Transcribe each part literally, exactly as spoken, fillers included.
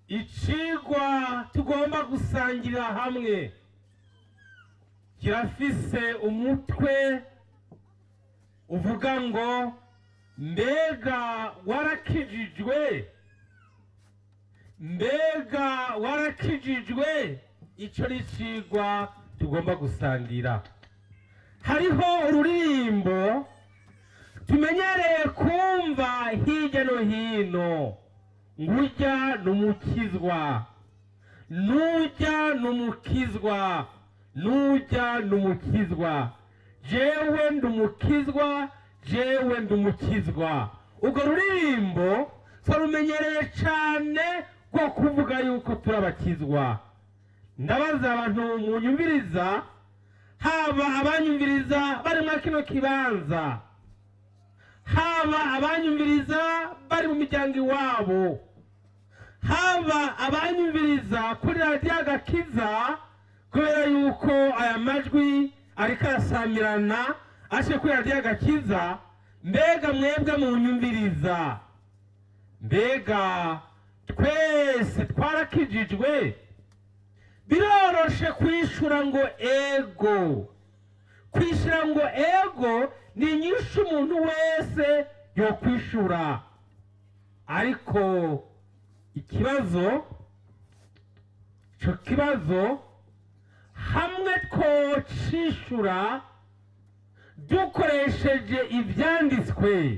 icigwa tugomba gusangira hamwe kirafise umutwe uvuga ngo mbega warakijijwe, mbega warakijijwe. Ico ni icigwa tugomba gusangira. Hariho ururirimbo tumenyereye kumva hirya no hino, ngurya n'umukizwa, nurya n'umukizwa, nurya n'umukizwa, jewe ndumukizwa, jewe ndumukizwa. Urwo ruririmbo twarumenyereye cane rwo kuvuga yuko turabakizwa. Ndabaza abantu munyumviriza, haba abanyumviriza bari mwa kino kibanza, haba abanyumviriza bari mu miryango iwabo, haba abanyumviriza kuri radiyo Agakiza, kubera yuko aya majwi ariko arasamirana ashe kuri radiyo Agakiza. Mbega mwebwe munyumviriza, mbega twese twarakijijwe? Biroroshe kwishura ngo ego. Kwishura ngo ego ni inyishu umuntu wese yo kwishura, ariko ikibazo ico kibazo hamwe twocishura dukoresheje ivyanditswe,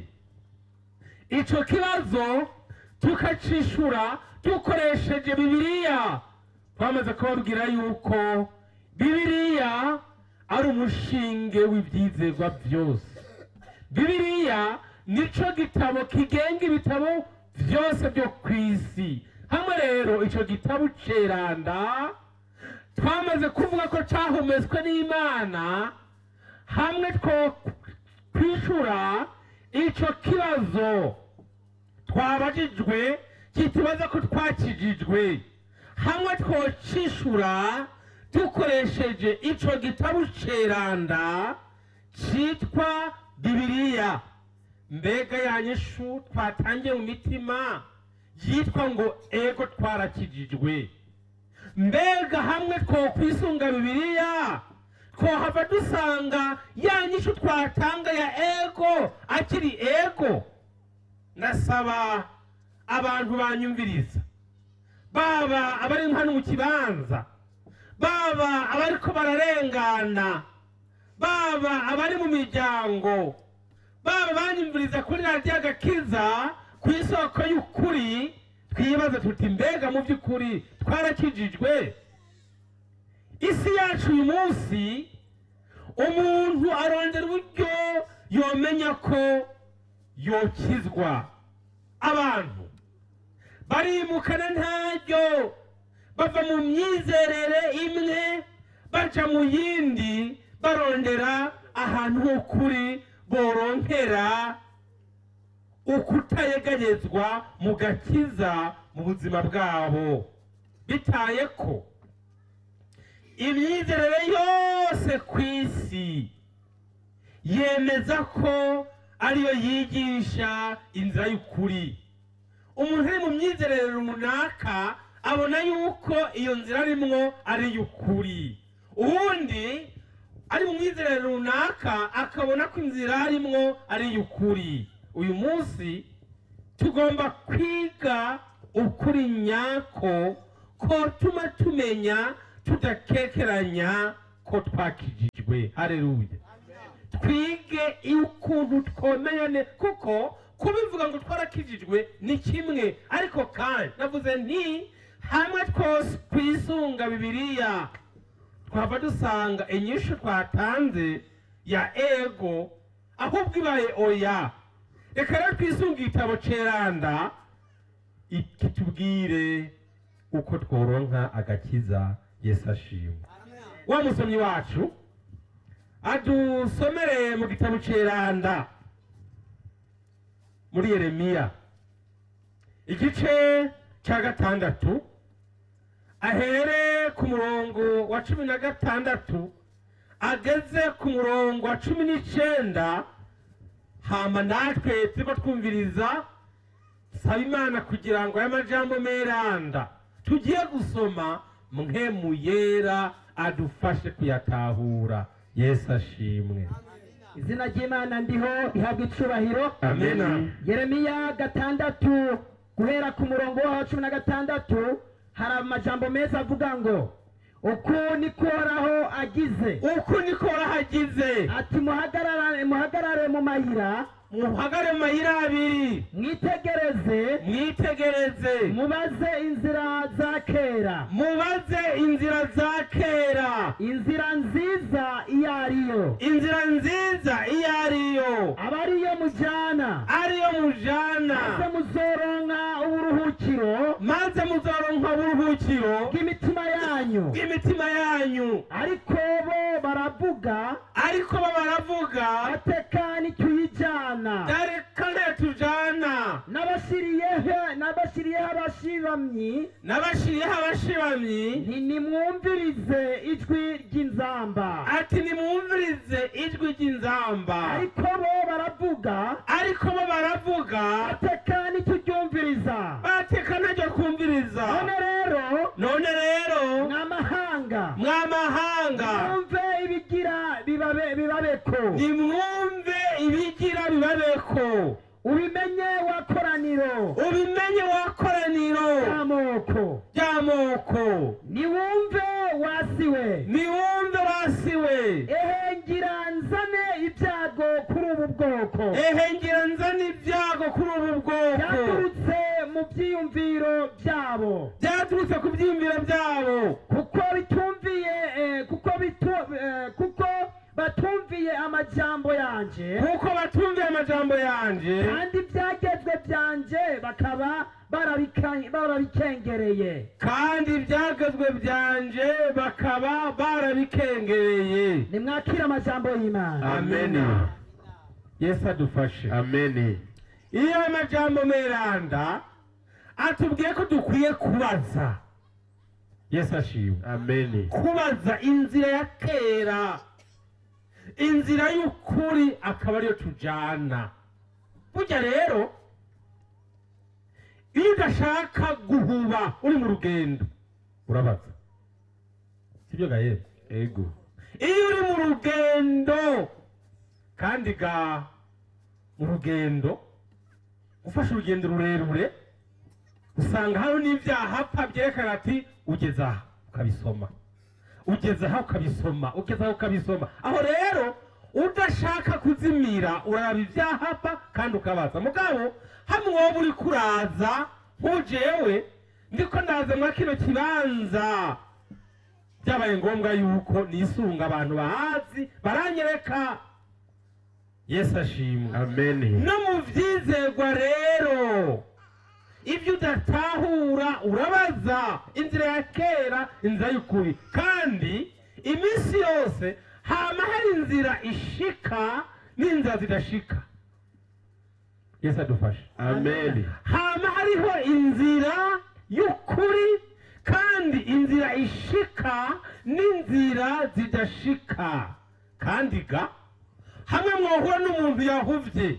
ico kibazo tukacishura dukoresheje Bibiliya. Twamaze kubabwira yuko Bibiliya ari umushinge w'ivyizerwa vyose. Bibiliya nico gitabo kigenga ibitabo vyose byo kw'isi. Hamwe rero ico gitabo ceranda twamaze kuvuga ko cahumetswe n'Imana, hamwe two kwishura ico kibazo twabajijwe kitubaza ko twakijijwe, hamwe twocishura dukoresheje ico gitabo ceranda citwa Bibiliya. Mbega yanyishu twatangiye mu mitima yitwa ngo ego twarakijijwe. Mbega hamwe twokwisunga Bibiliya twohava dusanga yanyishu twatanga ya ego akiri ego. Ndasaba abantu banyumviriza, baba abari hano mu kibanza, baba abariko bararengana, baba abari mu miryango, baba banyumviriza kuri radiyo Agakiza ku isoko y'ukuri, twibaza tuti mbega mu by'ukuri twarakijijwe? Isi yacu uyu munsi umuntu arondera uburyo yomenya ko yokizwa. Abantu barimukana ntaryo, bava mu myizerere imwe baja mu yindi, barondera ahantu h'ukuri boronkera ukutayeganyezwa mu gakiza mu buzima bwabo, bitaye ko imyizerere yose ku isi yemeza ko ariyo yigisha inzira y'ukuri. Umuntu ari mu myizerere runaka abona yuko iyo nzira arimwo ari y'ukuri, uwundi ari mu myizerere runaka akabona ko inzira arimwo ari y'ukuri. Uyu munsi tugomba kwiga ukuri nyako ko tuma tumenya tudakekeranya ko twakijijwe. Haleluya. Twige ukuntu twomeyane, kuko kubivuga ngo twarakijijwe ni kimwe, ariko kandi navuze nti hamwe twose kwisunga Bibiliya twava dusanga inyishu twatanze ya ego ahubwo ibaye oya. Reka rero twisunga igitabo ceranda ikitubwire uko tworonka agakiza. Yesu ashimwe. Wa musomyi wacu adusomere mu gitabo ceranda muri Yeremiya igice cya gatandatu, ahere ku murongo wa cumi na gatandatu ageze ku murongo wa cumi n'icenda. Hama natwe turiko twumviriza, saba Imana kugira ngo aya majambo meranda tugiye gusoma mpwemu yera adufashe kuyatahura. Yesu ashimwe. izina ry'Imana ndiho rihabwa icubahiro. Amen. Yeremiya gatandatu guhera ku murongo wa cumi na gatandatu hari amajambo meza avuga ngo uku niko Uhoraho agize, uku niko Uhoraho agize, ati muhagarare muhagarare mu mayira, muhagare mu mayira abiri, mwitegereze mwitegereze, mubaze inzira za kera, mubaze inzira za kera, inzira nziza iyo ariyo, inzira nziza iyo ariyo, aba ariyo mujana, ariyo mujana, maze muzoronka uburuhukiro, maze muzoronka uburuhukiro bw'imitima yanyu. bw'imitima yanyu. Ariko bo baravuga, ariko bo baravuga atekani tuyijana, reka ntitujana, n'abashiriyeho n'abashiriyeho abashibamyi, n'abashiriyeho abashibamyi, nti nimwumvirize ijwi ry'inzamba. ati nimwumvirize ijwi ry'inzamba. Ariko bo baravuga, ariko bo baravuga atekani turyumviriza. bateka ntajya kumviriza. None rero none rero mw'amahanga, mw'amahanga, mwumve ibigira bibabe bibabeko, nimwumve ibigira bibabeko, ubimenye wakoraniro ubimenye wakoraniro y'amoko, ry'amoko, niwumve wasiwe, niwumve wasiwe, ehe ngira nzane ibyago kuri ubu bwoko, ehe ngira nzana ibyago kuri ubu bwoko, byaturutse mu byiyumviro byabo, byaturutse ku byiyumviro byabo, kuko bitumviye eh, kuko bitu eh, kuko batumviye amajambo yanje, kuko batumviye amajambo yanje, kandi ibyagezwe byanje bakaba barabika- barabikengereye. kandi ibyagezwe byanje bakaba barabikengereye. Nimwakire amajambo y'Imana. Amen. Yesu adufashe. Amen. Iyo amajambo meranda atubwiye ko dukwiye kubaza. Yesu ashimwe. Amen. Kubaza inzira ya kera, inzira y'ukuri akaba ariyo tujana. Burya rero iyo udashaka guhuba uri mu rugendo urabaza, sibyo gaye? Ego. Iyo uri mu rugendo kandi ga mu rugendo ufashe urugendo rurerure usanga hari n'ibyahapa byerekana ati ugeze aha ukabisoma, ugeze aha ukabisoma, ugeze aha ukabisoma. Aho rero udashaka kuzimira uraraba ibyahapa kandi ukabaza. Mugabo hamwe wowe uri kuraza nk'ujewe ndiko ndaza mwa kino kibanza, byabaye ngombwa yuko nisunga abantu bahazi baranyereka. Yesu ashimwe. Amen. No mu byizerwa rero ibyo udatahura urabaza inzira ya kera, inzira y'ukuri, kandi iminsi yose hama hari inzira ishika n'inzira zidashika. Yesu adufashe. Amen. Hama hariho inzira y'ukuri kandi inzira ishika n'inzira zidashika. Kandi ga hamwe mwohura n'umuntu yahuvye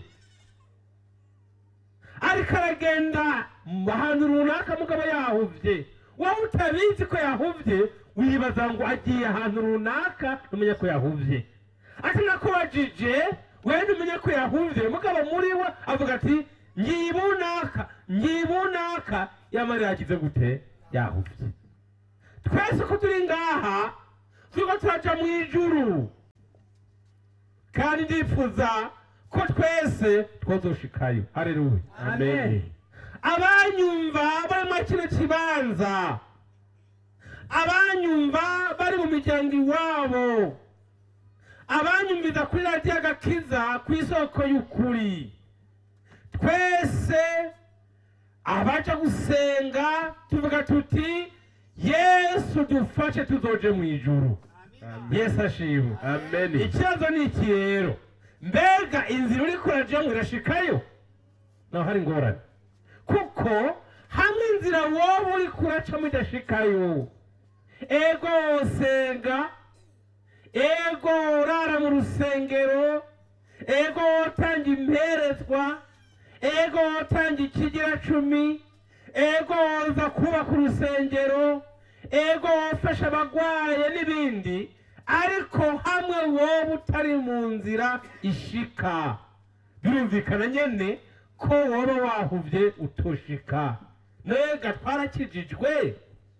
ariko aragenda ahantu runaka mugabo yahuvye, wowe utabizi ko yahuvye wibaza ngo agiye ahantu runaka numenya ko yahuvye. Ati nakubajije wewe numenya ko yahuvye, mugabo muri we avuga ati ngibunaka ngibunaka, yamara yagize gute? Yahuvye. Twese ko turi ngaha turiko turaja mu ijuru, kandi ndifuza ko twese twozoshikayo. Haleluya. Amen. Abanyumva bari mu kino kibanza, abanyumva bari mu miryango iwabo, abanyumviza kuri radiyo agakiza ku isoko y'ukuri, twese abaja gusenga tuvuga tuti Yesu dufashe tuzoje mu ijuru. Yesu ashimwe. Amen. Ikibazo ni iki rero? Mbega inzira uri kurajamo irashikayo? Naho hari ingorane, kuko hamwe inzira wowe uri kuracamo idashikayo, ego senga, ego rara mu rusengero, ego tanga imperezwa, ego tanga ikigira cumi, ego woza kubaka urusengero, ego wofasha abagwaye n'ibindi, ariko hamwe wowe utari mu nzira ishika, birumvikana nyene ko woba wahuvye utoshika. Nega twarakijijwe.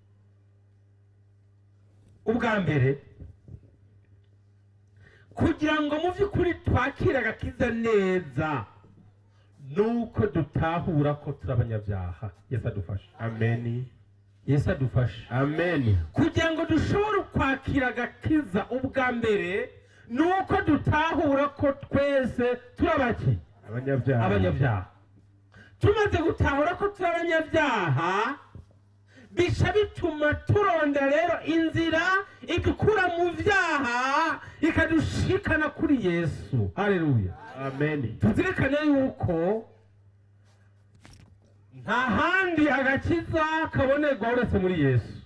Ubwa mbere, kugira ngo mu vy'ukuri twakire agakiza neza, nuko dutahura ko turi abanyabyaha. Yesu adufashe. Amen. Yesu adufashe. Amen. Kugira ngo dushobore kwakira agakiza, ubwa mbere nuko dutahura ko twese turi abaki? Abanyabyaha. Abanyabyaha. Tumaze gutahura ko turi abanyabyaha, bica bituma turondera rero inzira idukura mu vyaha ikadushikana kuri Yesu. Haleluya. Amen. Tuzirikane yuko nta handi agakiza kabonerwa uretse muri Yesu,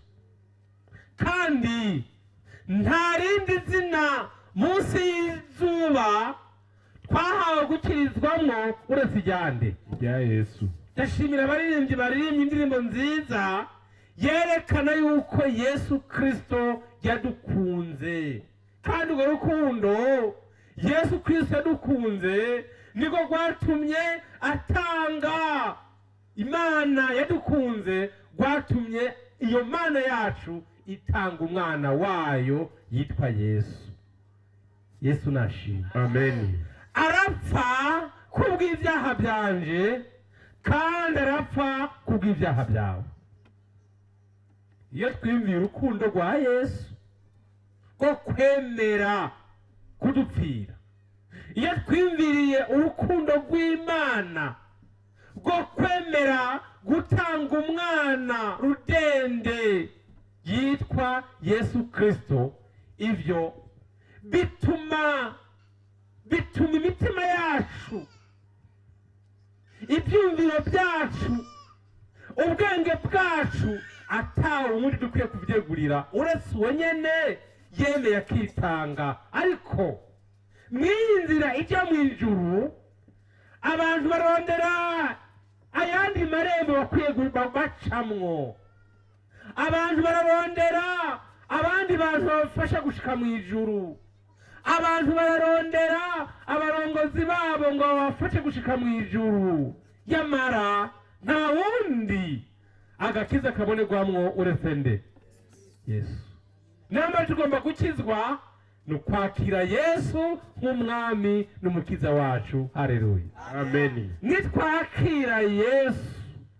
kandi nta rindi zina munsi y'izuba twahawe gukirizwamwo uretse iryande Rya Yesu. ndashimira abaririmbyi baririmbye indirimbo nziza yerekana yuko Yesu Kristo yadukunze, kandi urwo rukundo Yesu Kristo yadukunze niko rwatumye atanga. Imana yadukunze rwatumye iyo Mana yacu itanga umwana wayo yitwa Yesu. Yesu nashimye. Amen. Arapfa kubw'ibyaha byanje kandi arapfa kubw'ibyaha byawe. Iyo twimviye urukundo rwa Yesu rwo kwemera kudupfira, iyo twimviriye urukundo rw'Imana rwo kwemera gutanga umwana rudende yitwa Yesu Kristo, ivyo bituma bituma imitima yacu, ibyumviro byacu, ubwenge bwacu atawe ubundi dukwiye kuvyegurira uretse uwo nyene yemeye akitanga. Ariko mw'iyi nzira ijya mu ijuru, abantu barondera ayandi marembo bakwiye bacamwo. Abantu bararondera abandi bantu babafasha gushika mu ijuru. Abantu bararondera abarongozi babo ngo babafashe gushika mu ijuru. Yamara nta wundi agakiza kabonerwamwo uretse nde? Yesu. Namba tugomba gukizwa ni ukwakira Yesu nk'umwami n'umukiza wacu. Haleluya. Amen. Nitwakira Yesu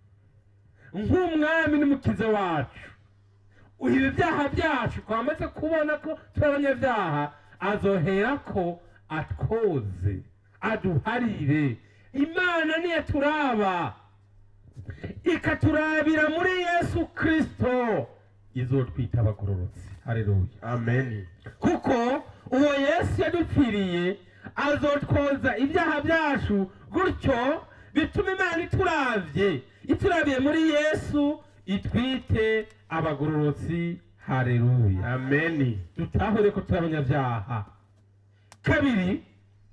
nk'umwami n'umukiza wacu, ibi byaha byacu twamaze kubona ko turi abanyabyaha, azohera ko atwoze, aduharire. Imana niyo turaba, ikaturabira muri Yesu Kristo, izotwita abagororotsi. Haleluya. Amen. Kuko uwo Yesu yadupfiriye azotwoza ibyaha byacu, gutyo bituma Imana ituravye, iturabiye muri Yesu, itwite abagororotsi. Haleluya. Amen. Dutahure ko turi abanyabyaha. Kabiri,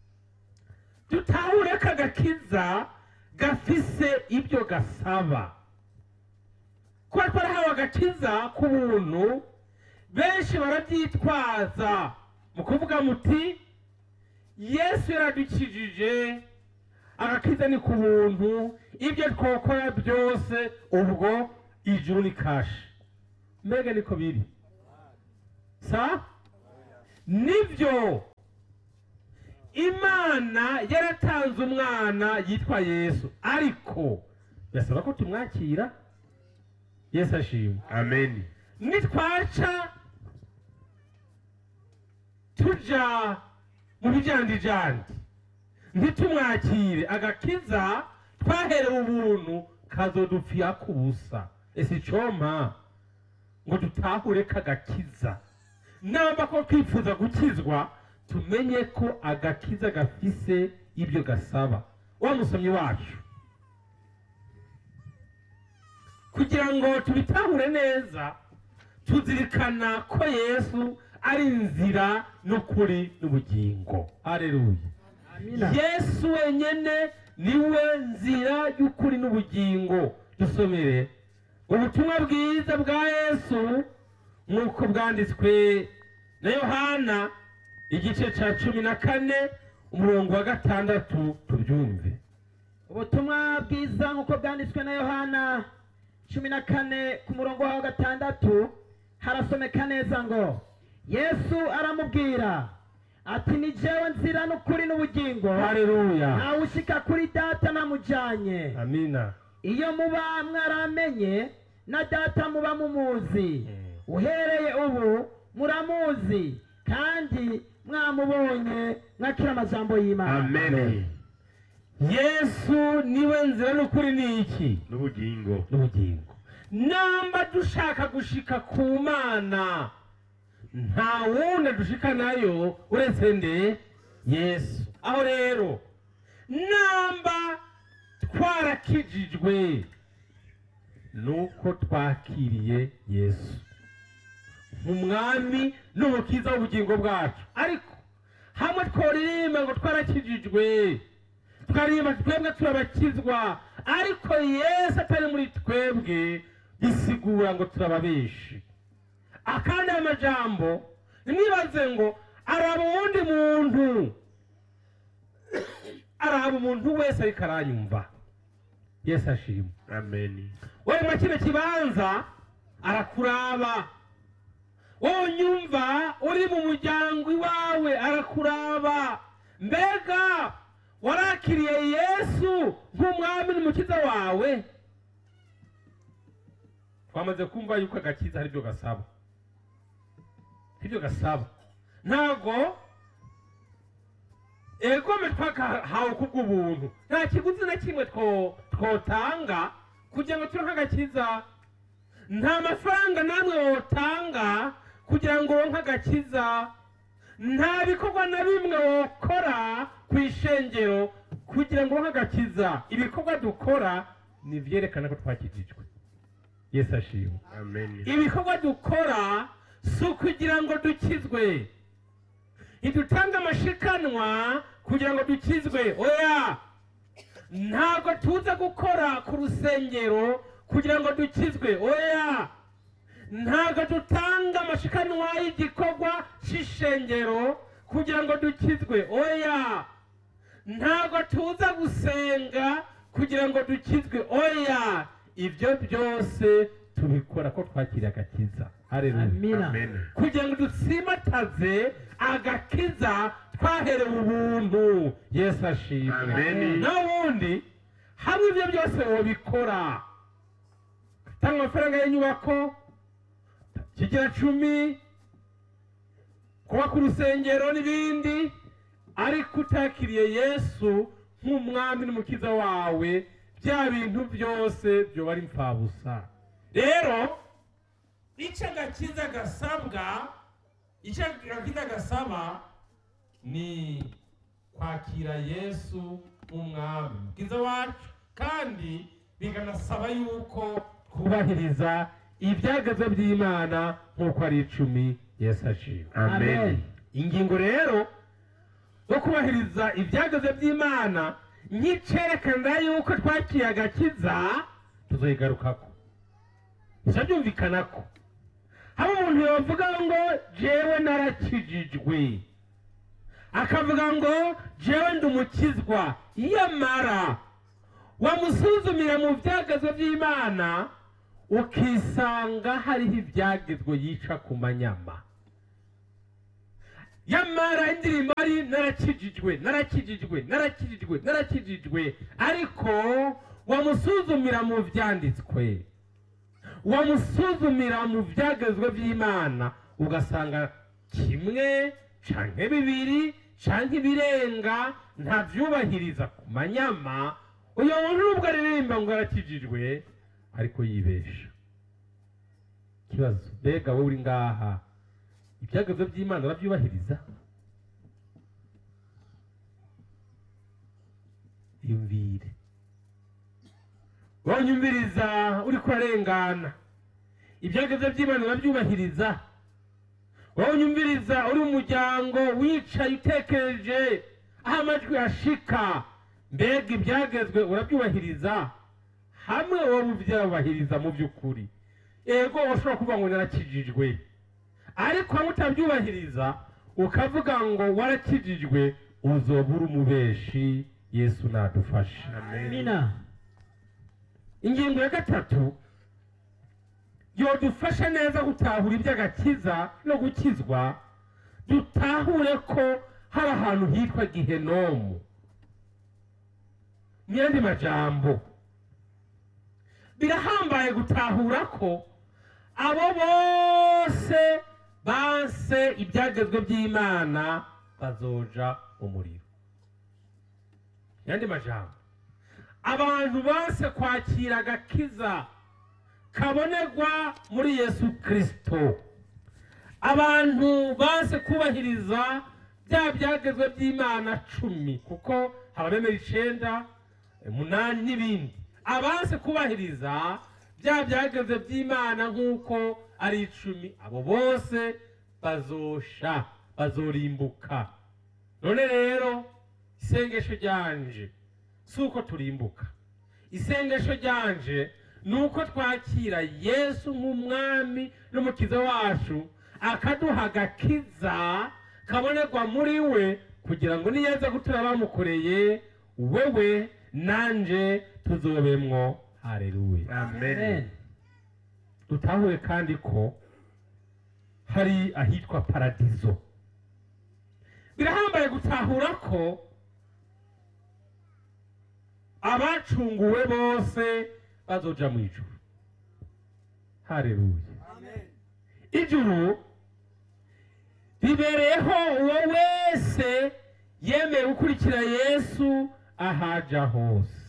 dutahure ko agakiza gafise ibyo gasaba. Kuba twarahawe agakiza ku buntu, benshi barabyitwaza mu kuvuga muti Yesu yaradukijije, agakiza ni ku buntu, ibyo twokora byose ubwo ijuru ni kashi. Mbega niko biri? Sa? Nivyo. Imana yaratanze umwana yitwa Yesu, ariko yasaba ko tumwakira. Yesu ashimwe. Amen. Nitwaca tuja mu bijandijandi ntitumwakire, agakiza twaherewe ubuntu kazodupfira ku busa. Ese icompa ngo dutahure kagakiza, namba ko twifuza gukizwa tumenye ko agakiza gafise ibyo gasaba. Wa musomyi wacu, kugira ngo tubitahure neza, tuzirikana ko Yesu ari inzira n'ukuri n'ubugingo. Haleluya. Amina. Yesu wenyene niwe nzira y'ukuri n'ubugingo. dusomere ubutumwa bwiza bwa yesu nk'uko bwanditswe na yohana igice cya cumi na kane umurongo wa gatandatu tubyumve. ubutumwa bwiza nk'uko bwanditswe na yohana cumi na kane ku murongo wa gatandatu harasomeka neza ngo yesu aramubwira ati ni jewe nzira n'ukuri n'ubugingo, haleluya, ntawe ushika kuri data namujanye. amina. iyo muba mwaramenye na data muba mumuzi, uhereye ubu muramuzi kandi mwamubonye mwakira amajambo y'Imana. Amen. Yesu niwe nzira n'ukuri n'iki N'ubugingo. n'ubugingo. Namba dushaka gushika ku Mana nta wundi dushika nayo uretse nde Yesu. Aho rero namba twarakijijwe nuko twakiriye Yesu nk'umwami n'umukiza w'ubugingo bwacu. Ariko hamwe tworirimba ngo twarakijijwe, twaririmba twebwe turabakizwa, ariko Yesu atari muri twebwe, bisigura ngo turababeshi. Akandi amajambo nimwibaze ngo araba uwundi muntu araba umuntu wese ariko aranyumva. Yesu ashimwe. Amen. Wewe mwa kino kibanza arakuraba, wowe nyumva uri mu muryango iwawe arakuraba. Mbega warakiriye Yesu nk'umwami n'umukiza wawe? Twamaze kumva yuko agakiza ari byo gasaba, ibyo gasaba ntago egome twakahawe kubw'ubuntu, nta kiguzi na kimwe twotanga kugira ngo turonke agakiza. Nta mafaranga namwe wotanga kugira ngo uronke agakiza. Nta bikorwa na bimwe wokora ku ishengero kugira ngo uronke agakiza. Ibikorwa dukora ni vyerekana ko twakijijwe. Yesu ashimwe. Amen. Ibikorwa dukora si ukugira ngo dukizwe. Ntidutanga amashikanwa kugira ngo dukizwe, oya. Ntabwo tuza gukora ku rusengero kugira ngo dukizwe, oya. Ntabwo dutanga amashikanwa y'igikorwa c'ishengero kugira ngo dukizwe, oya. Ntabwo tuza gusenga kugira ngo dukizwe, oya. Ibyo byose tubikora ko twakiriye agakiza. Haleluya. Amen. Kugira ngo dutsimataze agakiza twaherewe ubuntu. Yesu ashimwe. Amen. N'ubundi hamwe ibyo byose wobikora, tanga amafaranga y'inyubako, kigira cumi, kuba ku rusengero n'ibindi, ariko utakiriye Yesu nk'umwami n'umukiza wawe, bya bintu byose byoba ari impfabusa. Rero icyo agakiza gasabwa, icyo agakiza gasaba ni kwakira Yesu nk'umwami umukiza wacu, kandi biganasaba yuko twubahiriza ibyagezwe by'Imana nk'uko ari icumi. Yesu ashimwe. Amen. Ingingo rero yo kubahiriza ibyagezwe by'Imana nkicerekana yuko twakiriye agakiza, tuzoyigarukako. Bisa byumvikana ko haba umuntu yavuga ngo jewe narakijijwe, akavuga ngo jewe ndi umukizwa, yamara wamusuzumira mu byagezwe by'Imana ukisanga hariho ibyagezwe yica ku manyama. Yamara indirimbo ari narakijijwe narakijijwe narakijijwe narakijijwe, ariko wamusuzumira mu byanditswe, wamusuzumira mu byagezwe by'Imana ugasanga kimwe canke bibiri canke ibirenga ntavyubahiriza ku manyama. Uyo muntu nubwo aririmba ngo arakijijwe ariko yibesha. Kibazo, mbega wowe uri ngaha ibyagezwe by'Imana urabyubahiriza? Yumvire, wanyumviriza uri kurarengana, ibyagezwe by'Imana urabyubahiriza? Wanyumviriza uri mu muryango wicaye utekereje aho amajwi ashika, mbega ibyagezwe urabyubahiriza? hamwe wowe ubyubahiriza mu by'ukuri ego ushobora kuvuga ngo narakijijwe, ariko hamwe utabyubahiriza ukavuga ngo warakijijwe, uzoba uri umubeshi. Yesu nadufashe. amina. Ingingo ya gatatu yodufasha neza gutahura iby'agakiza no gukizwa, dutahure ko hari ahantu hitwa gihenomu. Mu yandi majambo, birahambaye gutahura ko abo bose banse ibyagezwe by'Imana bazoja umuriro. Mu yandi majambo, abantu banse kwakira agakiza kabonerwa muri Yesu Kristo, abantu banse kubahiriza bya byagezwe by'Imana cumi, kuko habamemera icenda umunani n'ibindi, abanse kubahiriza bya byagezwe by'Imana nk'uko ari icumi, abo bose bazosha, bazorimbuka. None rero isengesho ryanje si uko turimbuka, isengesho ryanje ni uko twakira Yesu nk'umwami n'umukiza wacu, akaduha agakiza kabonerwa muri we, kugira ngo niyeza gutura bamukoreye wewe nanje tuzobemwo. Haleluya, Amen. dutahure kandi ko hari ahitwa paradizo. Birahambaye gutahura ko abacunguwe bose bazoja mu ijuru. Haleluya, ijuru ribereyeho uwo wese yemeye gukurikira Yesu ahaja hose.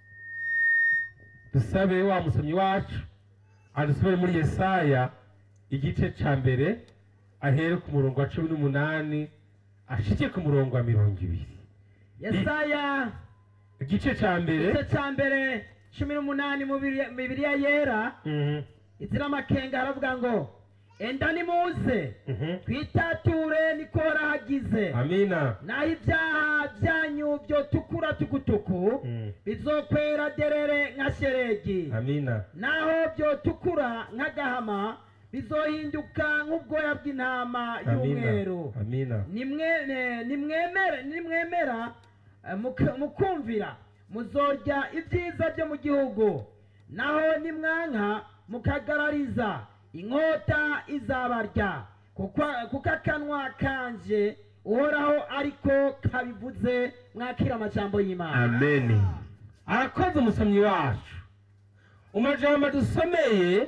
Dusabe wa musomyi wacu adusubire muri Yesaya igice ca mbere ahere ku murongo wa cumi n'umunani ashike ku murongo wa mirongo ibiri. Yesaya Igice ca mbere igice ca mbere cumi n'umunani mu Bibiri- mu Bibiliya yera, Mhm, izira amakenga haravuga ngo enda nimuze mhm. twitature niko horahagize, Amina. naho ibyaha byanyu byotukura tukutuku Mm. bizokwera derere nka sheregi, Amina. naho byotukura nk'agahama bizohinduka nk'ubwoya bw'intama y'umweru. Amina. Amina. Nimwe- ne- nimwemere nimwemera eh, muka- mukumvira muzorya ibyiza byo mu gihugu, naho nimwanka mukagarariza inkota izabarya, kuko kuko akanwa kanje uhoraho ariko kabivuze. Mwakira amajambo y'Imana. Amen. Arakoze umusomyi wacu. Umajambo dusomeye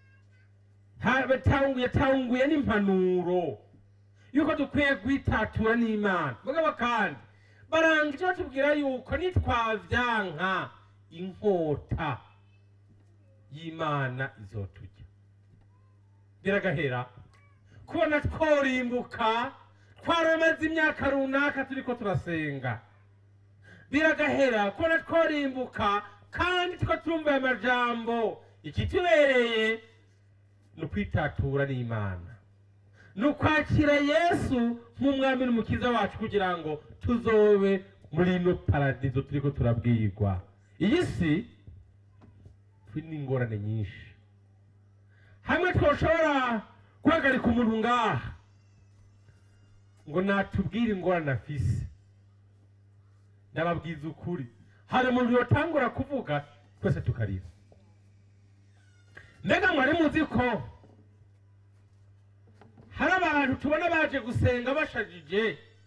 ha- batanguye tanguye n'impanuro yuko dukwiye kwitatura n'Imana. Mugabo kandi barangije batubwira yuko nitwavyanka inkota y'Imana izotujya. Biragahera kubona tworimbuka twaramaze imyaka runaka turiko turasenga. Biragahera kubona tworimbuka kandi tuko turumva aya majambo. Ikitubereye ni ukwitatura n'Imana, ni ukwakira Yesu nk'umwami n'umukiza wacu, kugira ngo tuzobe muri ino paradizo turiko turabwirwa. Iyi si turi n'ingorane nyinshi, hamwe twoshobora guhagarika umuntu ngaha ngo natubwire ingorane afise. Ndababwiza ukuri, hari umuntu yotangura kuvuga twese tukarira. Mbega mwari muzi ko hari abantu tubona baje gusenga bashajije,